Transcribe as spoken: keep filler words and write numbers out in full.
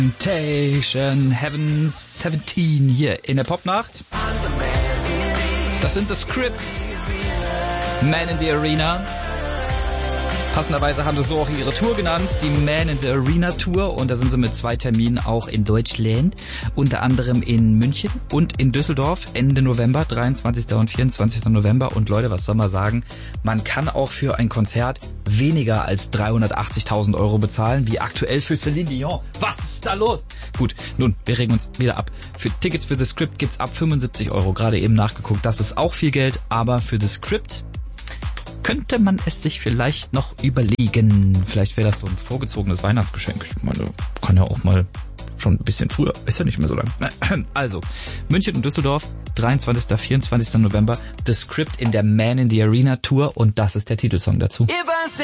Temptation Heaven siebzehn hier in der Popnacht. Das sind The Script, Man in the Arena. Passenderweise haben sie so auch ihre Tour genannt, die Man in the Arena Tour. Und da sind sie mit zwei Terminen auch in Deutschland, unter anderem in München und in Düsseldorf Ende November, dreiundzwanzigsten und vierundzwanzigsten November. Und Leute, was soll man sagen, man kann auch für ein Konzert weniger als dreihundertachtzigtausend Euro bezahlen, wie aktuell für Celine Dion. Was ist da los? Gut, nun, wir regen uns wieder ab. Für Tickets für The Script gibt's ab fünfundsiebzig Euro, gerade eben nachgeguckt. Das ist auch viel Geld, aber für The Script könnte man es sich vielleicht noch überlegen. Vielleicht wäre das so ein vorgezogenes Weihnachtsgeschenk. Ich meine, kann ja auch mal schon ein bisschen früher. Ist ja nicht mehr so lang. Also, München und Düsseldorf, dreiundzwanzigsten und vierundzwanzigsten November. The Script in der Man in the Arena Tour. Und das ist der Titelsong dazu.